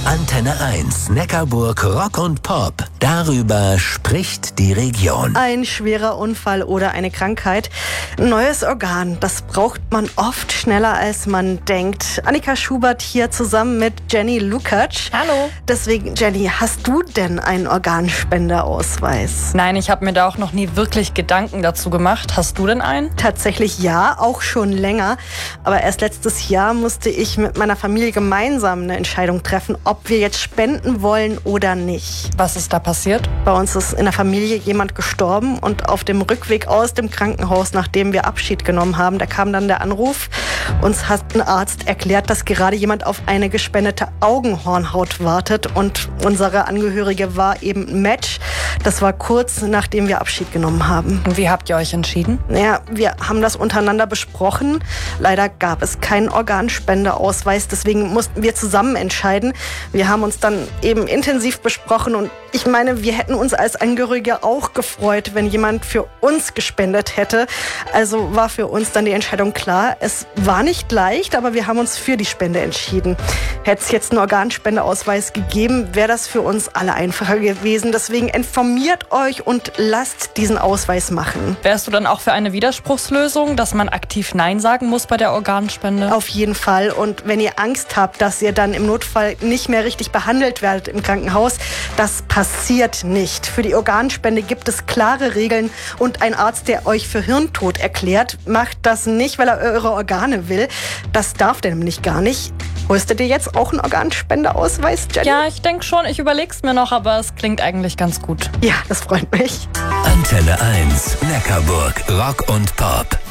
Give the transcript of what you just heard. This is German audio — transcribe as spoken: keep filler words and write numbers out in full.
Antenne eins, Neckarburg Rock und Pop. Darüber spricht die Region. Ein schwerer Unfall oder eine Krankheit. Ein neues Organ, das braucht man oft schneller, als man denkt. Annika Schubert hier zusammen mit Jenny Lukacs. Hallo. Deswegen, Jenny, hast du denn einen Organspendeausweis? Nein, ich habe mir da auch noch nie wirklich Gedanken dazu gemacht. Hast du denn einen? Tatsächlich ja, auch schon länger. Aber erst letztes Jahr musste ich mit meiner Familie gemeinsam eine Entscheidung treffen, ob wir jetzt spenden wollen oder nicht. Was ist da passiert? Bei uns ist in der Familie jemand gestorben und auf dem Rückweg aus dem Krankenhaus, nachdem wir Abschied genommen haben, da kam dann der Anruf. Uns hat ein Arzt erklärt, dass gerade jemand auf eine gespendete Augenhornhaut wartet und unsere Angehörige war eben ein Match. Das war kurz, nachdem wir Abschied genommen haben. Und wie habt ihr euch entschieden? Naja, wir haben das untereinander besprochen. Leider gab es keinen Organspendeausweis, deswegen mussten wir zusammen entscheiden. Wir haben uns dann eben intensiv besprochen und ich meine, wir hätten uns als Angehörige auch gefreut, wenn jemand für uns gespendet hätte. Also war für uns dann die Entscheidung klar. Es war nicht leicht, aber wir haben uns für die Spende entschieden. Hätte es jetzt einen Organspendeausweis gegeben, wäre das für uns alle einfacher gewesen. Deswegen informiert euch und lasst diesen Ausweis machen. Wärst du dann auch für eine Widerspruchslösung, dass man aktiv Nein sagen muss bei der Organspende? Auf jeden Fall. Und wenn ihr Angst habt, dass ihr dann im Notfall nicht mehr richtig behandelt werdet im Krankenhaus, das passiert nicht. Für die Organspende gibt es klare Regeln und ein Arzt, der euch für Hirntod erklärt, macht das nicht, weil er eure Organe will. Das darf der nämlich gar nicht. Holst du dir jetzt auch einen Organspendeausweis, Jenny? Ja, ich denke schon. Ich überleg's mir noch, aber es klingt eigentlich ganz gut. Ja, das freut mich. Antenne eins, Neckarburg Rock und Pop.